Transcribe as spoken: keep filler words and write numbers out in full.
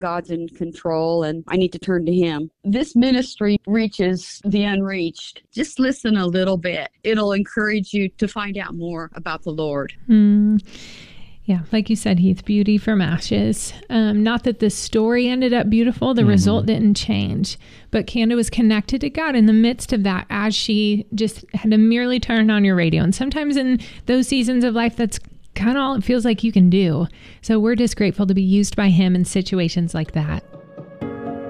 God's in control and I need to turn to him. This ministry reaches the unreached. Just listen a little bit. It'll encourage you to find out more about the Lord. Mm. Yeah, like you said, Heath, beauty from ashes. Um, not that the story ended up beautiful. The mm-hmm. result didn't change. But Kanda was connected to God in the midst of that as she just had to merely turn on your radio. And sometimes in those seasons of life, that's kind of all it feels like you can do. So we're just grateful to be used by him in situations like that.